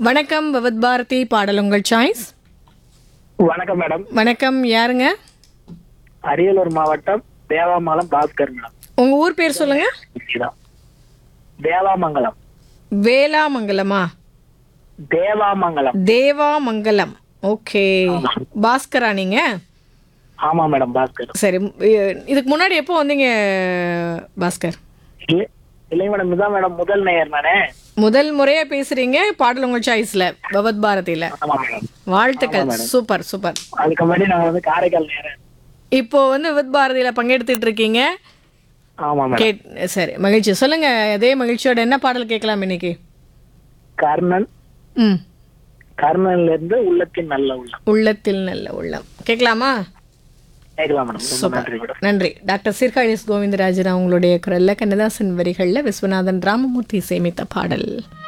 வணக்கம் பவத் பாரதி, பாடல் உங்கள் சாய்ஸ். வணக்கம் மேடம். வணக்கம், யாருங்க? அரியலூர் மாவட்டம் தேவாமங்கலம் பாஸ்கர் மேடம். உங்க ஊர் பேர் சொல்லுங்க. இதுதான். தேவாமங்கலம். வேளாமங்கலமா? தேவாமங்கலம். தேவாமங்கலம். ஓகே. பாஸ்கரா நீங்க? ஆமா மேடம், பாஸ்கர். சரி, இதுக்கு முன்னாடி எப்போ வந்தீங்க பாஸ்கர்? இல்லை இல்லை மேடம், இதான் மேடம் முதல் நேயர் நானே. முதல் முறையா பேசுறீங்க பாடல் உங்கள் சாய்ஸ்ல, பவத் பாரதியில. ஆமா மேடம். வாழ்த்துக்கள். Super super. அதுக்கு முன்னாடி நாங்க வந்து காரைக்கால் நேயர். இப்போ வந்து பவத் பாரதியில பங்கெடுத்துட்டு இருக்கீங்க. ஆமா மேடம். சரி, மகிழ்ச்சி. சொல்லுங்க, அதே மகிழ்ச்சியோட என்ன பாடல் கேட்கலாம் இன்னைக்கு? கர்ணன். ம். கர்ணன்ல இருந்து உள்ளத்தின் நல்ல உள்ளம். உள்ளத்தில் நல்ல உள்ளம் கேட்கலாமா? கேட்கலாம் மேடம். ரொம்ப சூப்பர், நன்றி மேடம். நன்றி. டாக்டர் சீர்காழி கோவிந்தராஜன் அவங்களுடைய குரல்ல, கண்ணதாசன் வரிகள்ல, விஸ்வநாதன் ராமமூர்த்தி சேமித்த பாடல்.